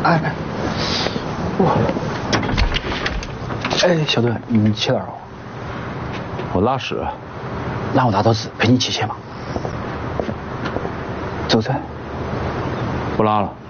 哎，哇，哎，小段，你去哪儿啊？ 我拉屎。 那我拿刀子陪你一起去吧。走噻。 不拉了。